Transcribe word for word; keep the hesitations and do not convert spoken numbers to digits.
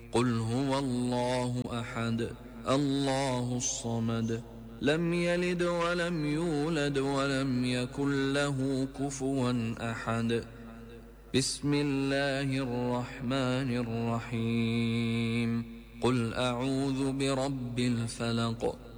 قل هو الله أحد الله الصمد لم يلد ولم يولد ولم يكن له كفوا أحد. بسم الله الرحمن الرحيم. قل أعوذ برب الفلق